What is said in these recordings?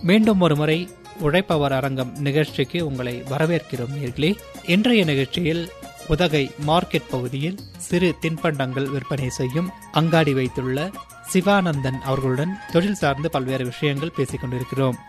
மீண்டும் ஒருமுறை உழைப்பவர் அரங்கம் நிகழ்ச்சிக்கு உங்களை வரவேற்கிறோம் நேயர்களே. இன்றைய நிகழ்ச்சியில் உதகை மார்க்கெட் பகுதியில் சிறு தின்பண்டங்கள் விற்பனை செய்யும் அங்காடி வைத்துள்ள சிவானந்தன் அவர்களுடன் தொழில் சார்ந்து பல்வேறு விஷயங்கள் பேசிக் கொண்டிருக்கிறோம்.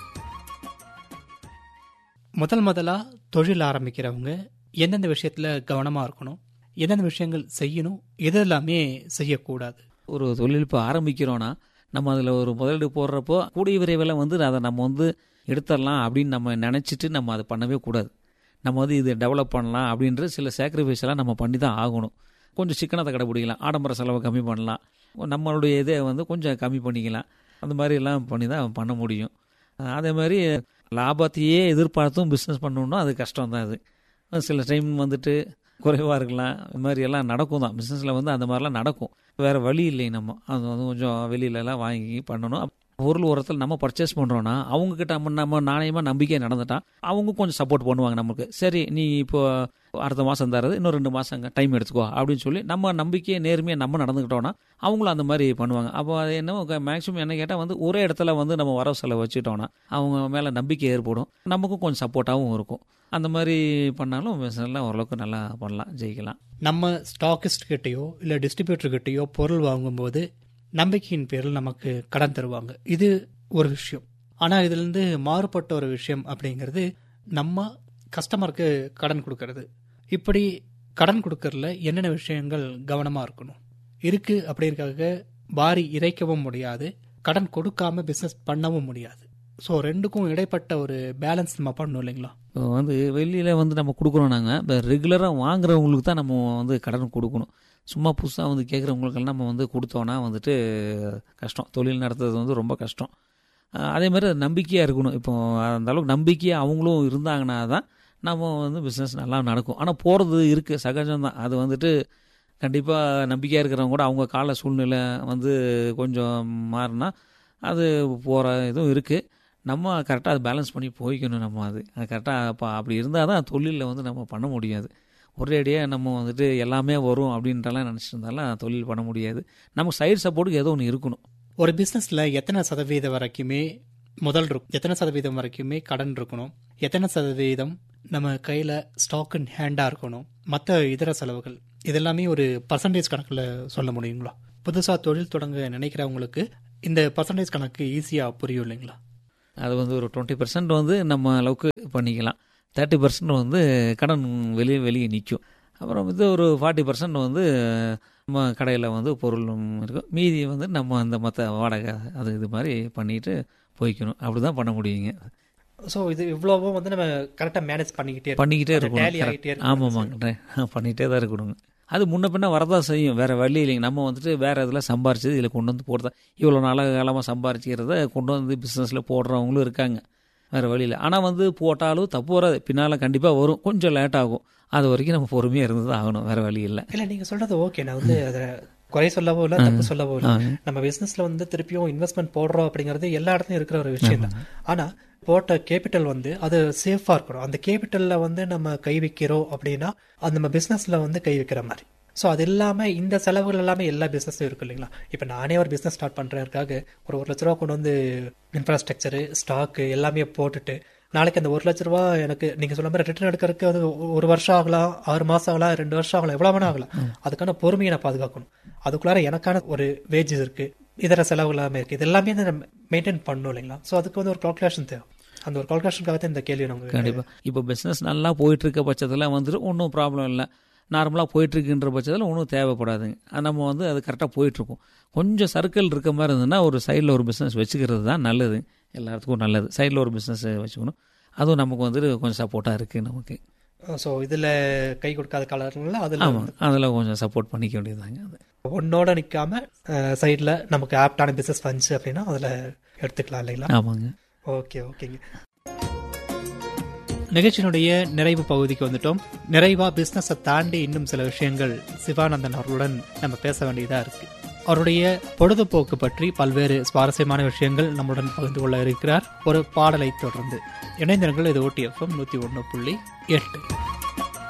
முதலா தொழில் ஆரம்பிக்கிறவங்க எந்தெந்த விஷயத்துல கவனமா இருக்கணும், எந்தெந்த விஷயங்கள் செய்யணும், எதெல்லாமே செய்யக்கூடாது? ஒரு தொழில் இப்போ ஆரம்பிக்கிறோன்னா நம்ம அதில் ஒரு முதலீடு போடுறப்போ கூடிய விரைவில் அதை நம்ம எடுத்துடலாம் அப்படின்னு நம்ம நினச்சிட்டு நம்ம அதை பண்ணவே கூடாது. நம்ம இது டெவலப் பண்ணலாம் அப்படின்ற சில சாக்ரிஃபைஸ் எல்லாம் நம்ம பண்ணி தான் ஆகணும். கொஞ்சம் சிக்கனத்தை கடைப்பிடிக்கலாம், ஆடம்பர செலவை கம்மி பண்ணலாம், நம்மளுடைய இதை கொஞ்சம் கம்மி பண்ணிக்கலாம். அந்த மாதிரி எல்லாம் பண்ணி தான் பண்ண முடியும். அதே மாதிரி லாபத்தையே எதிர்பார்த்தும் பிஸ்னஸ் பண்ணணுன்னா அது கஷ்டம் தான். அது சில டைம் குறைவாக இருக்கலாம். இது மாதிரி எல்லாம் நடக்கும் தான் பிஸ்னஸில் அந்த மாதிரிலாம் நடக்கும். வேறு வழி இல்லை. நம்ம அது கொஞ்சம் வெளியிலலாம் வாங்கி பண்ணணும். பொருள் ஓரத்தில் நம்ம பர்ச்சேஸ் பண்ணுறோன்னா அவங்கக்கிட்ட நம்ம நாணயமாக நம்பிக்கை நடந்துட்டா அவங்க கொஞ்சம் சப்போர்ட் பண்ணுவாங்க நமக்கு. சரி, நீ இப்போ அடுத்த மாதம் தரது இன்னும் 2 மாதம் டைம் எடுத்துக்கோ அப்படின்னு சொல்லி நம்ம நம்பிக்கையை நேர்மையாக நம்ம நடந்துக்கிட்டோன்னா அவங்களும் அந்த மாதிரி பண்ணுவாங்க. அப்போ அது என்ன மேக்ஸிமம் என்ன கேட்டால் ஒரே இடத்துல நம்ம வரவு செலவு வச்சுட்டோன்னா அவங்க மேலே நம்பிக்கை ஏற்படும், நமக்கும் கொஞ்சம் சப்போர்ட்டாகவும் இருக்கும். அந்த மாதிரி பண்ணாலும் பிஸ்னஸ்லாம் ஓரளவுக்கு நல்லா பண்ணலாம், ஜெயிக்கலாம். நம்ம ஸ்டாக்கிஸ்ட் கிட்டேயோ இல்லை டிஸ்ட்ரிபியூட்டர் கிட்டேயோ பொருள் வாங்கும்போது நம்பிக்கையின் பேரில் நமக்கு கடன் தருவாங்க. இது ஒரு விஷயம். ஆனால் இதுலேருந்து மாறுபட்ட ஒரு விஷயம் அப்படிங்கிறது நம்ம கஸ்டமருக்கு கடன் கொடுக்கறது. இப்படி கடன் கொடுக்கறதுல என்னென்ன விஷயங்கள் கவனமாக இருக்கணும் இருக்குது அப்படிங்கிறதுக்காக வாரி இறைக்கவும் முடியாது, கடன் கொடுக்காம பிஸ்னஸ் பண்ணவும் முடியாது. ஸோ ரெண்டுக்கும் இடைப்பட்ட ஒரு பேலன்ஸ் நம்ம பண்ணணும் இல்லைங்களா? வெளியில் நம்ம கொடுக்குறோம். நாங்கள் இப்போ ரெகுலராக வாங்குறவங்களுக்கு தான் நம்ம கடன் கொடுக்கணும். சும்மா புதுசாக கேட்குறவங்களுக்கெல்லாம் நம்ம கொடுத்தோன்னா கஷ்டம். தொழில் நடத்துறது ரொம்ப கஷ்டம். அதே மாதிரி அது நம்பிக்கையாக இருக்கணும். இப்போ அந்த அளவுக்கு நம்பிக்கையாக அவங்களும் இருந்தாங்கன்னா தான் நம்ம பிஸ்னஸ் நல்லா நடக்கும். ஆனால் போகிறது இருக்குது, சகஜம்தான். அது கண்டிப்பாக நம்பிக்கையாக இருக்கிறவங்க கூட அவங்க கால சூழ்நிலை கொஞ்சம் மாறினா அது போகிற இதுவும் இருக்குது. நம்ம கரெக்டாக அது பேலன்ஸ் பண்ணி போய்க்கணும். நம்ம அது கரெக்டாக அப்படி இருந்தால் தான் தொழிலில் நம்ம பண்ண முடியாது. ஒரேடியாக நம்ம எல்லாமே வரும் அப்படின்றலாம் நினச்சிட்டு இருந்தாலும் தொழில் பண்ண முடியாது. நமக்கு சைடு சப்போர்ட்டுக்கு ஏதோ ஒன்று இருக்கணும். ஒரு பிஸ்னஸில் எத்தனை சதவீதம் வரைக்குமே முதல் இருக்கும், எத்தனை சதவீதம் வரைக்குமே கடன் இருக்கணும், எத்தனை சதவீதம் நம்ம கையில் ஸ்டாக் இன் ஹேண்டாக இருக்கணும், மற்ற இதர செலவுகள் இதெல்லாமே ஒரு பர்சன்டேஜ் கணக்கில் சொல்ல முடியுங்களா? புதுசாக தொழில் தொடங்க நினைக்கிறவங்களுக்கு இந்த பர்சன்டேஜ் கணக்கு ஈஸியாக புரியும் இல்லைங்களா? அது ஒரு 20% நம்ம அளவுக்கு பண்ணிக்கலாம். 30% கடன் வெளியே நிற்கும். அப்புறம் ஒரு 40% நம்ம கடையில் பொருளும் இருக்கும். மீதி நம்ம அந்த மற்ற வாடகை அது இது மாதிரி பண்ணிட்டு போய்க்கணும். அப்படி தான் பண்ண முடியுங்க. ஸோ இது இவ்வளோவும் நம்ம கரெக்டாக மேனேஜ் பண்ணிக்கிட்டே இருக்கணும். ஆமாம்மாங்க, பண்ணிகிட்டே தான் இருக்கணுங்க. அது முன்ன பின்ன வரதான் செய்யும், வேறு வழி இல்லைங்க. நம்ம வேறு இதில் சம்பாரிச்சது இதில் கொண்டு போடுறதா, இவ்வளோ காலமாக சம்பாரிச்சிக்கிறத கொண்டு பிஸ்னஸில் போடுறவங்களும் இருக்காங்க. வேறு வழியில். ஆனால் போட்டாலும் தப்பு வராது, பின்னால் கண்டிப்பாக வரும், கொஞ்சம் லேட் ஆகும். அது வரைக்கும் நம்ம பொறுமையாக இருந்து தான் ஆகணும், வேறு வழி இல்லை. இல்லை, நீங்கள் சொல்கிறது ஓகே. நான் அதை குறை சொல்லவோ இல்லை, தப்பு சொல்லவோ இல்லை. நம்ம பிஸ்னஸில் திருப்பியும் இன்வெஸ்ட்மெண்ட் போடுறோம் அப்படிங்கிறது எல்லா இடத்துலையும் இருக்கிற ஒரு விஷயம் தான். ஆனால் போட்ட கேபிட்டல் அது சேஃபாக இருக்கணும். அந்த கேபிட்டலில் நம்ம கை வைக்கிறோம் அப்படின்னா அது நம்ம பிஸ்னஸில் கை வைக்கிற மாதிரி. ஸோ அது இல்லாமல் இந்த செலவுகள் எல்லாமே எல்லா பிஸ்னஸும் இருக்கும் இல்லைங்களா? இப்போ நானே ஒரு பிஸ்னஸ் ஸ்டார்ட் பண்ணுறதுக்காக ஒரு 1 லட்ச ரூபா கொண்டு இன்ஃப்ராஸ்ட்ரக்சரு, ஸ்டாக்கு எல்லாமே போட்டுட்டு நாளைக்கு அந்த 1 லட்ச ரூபா எனக்கு நீங்கள் சொல்ல மாதிரி ரிட்டர்ன் எடுக்கிறதுக்கு 1 வருஷம் ஆகலாம், 6 மாதம் ஆகலாம், 2 வருஷம் ஆகலாம், எவ்வளோ வேணா ஆகலாம். அதுக்கான பொறுமையை நான் பாதுகாக்கணும். அதுக்குள்ளார எனக்கான ஒரு வேஜஸ் இருக்குது, இதர செலவு எல்லாமே இருக்குது. இது எல்லாமே மெயின்டைன் பண்ணணும் இல்லைங்களா? ஸோ அதுக்கு ஒரு கால்குலேஷன் தேவை. அந்த ஒரு கால்குலேஷனுக்காக தான் இந்த கேள்வி நமக்கு. கண்டிப்பாக. இப்போ பிஸ்னஸ் நல்லா போயிட்டுருக்க பட்சத்தில் ஒன்றும் ப்ராப்ளம் இல்லை, நார்மலாக போயிட்டுருக்குன்ற பட்சத்தில் ஒன்றும் தேவைப்படாதுங்க. நம்ம அது கரெக்டாக போயிட்டுருக்கோம். கொஞ்சம் சர்க்கிள் இருக்க மாதிரி இருந்ததுன்னா ஒரு சைடில் ஒரு பிஸ்னஸ் வச்சுக்கிறது தான் நல்லது, எல்லாத்துக்கும் நல்லது. சைடில் ஒரு பிஸ்னஸ் வச்சுக்கணும். அதுவும் நமக்கு கொஞ்சம் சப்போர்ட்டாக இருக்குது நமக்கு. ஸோ இதில் கை கொடுக்காத காலங்களில் அதில் கொஞ்சம் சப்போர்ட் பண்ணிக்க வேண்டியதுதாங்க. அது ஒன்னோட நிற்காம சைடில் நமக்கு ஆப்டான பிஸ்னஸ் வந்துச்சு அப்படின்னா அதில் எடுத்துக்கலாம் இல்லைங்களா? ஆமாங்க. ஓகேங்க. நிகழ்ச்சியினுடைய நிறைவு பகுதிக்கு வந்துட்டோம். நிறைவா பிசினஸை தாண்டி இன்னும் சில விஷயங்கள் சிவானந்தன் அவர்களுடன் நம்ம பேச வேண்டியதா இருக்கு. அவருடைய பொழுதுபோக்கு பற்றி பல்வேறு சுவாரஸ்யமான விஷயங்கள் நம்முடன் பகிர்ந்து கொள்ள இருக்கிறார். ஒரு பாடலை தொடர்ந்து இணைந்திருங்கள். இது OTFM 101.8.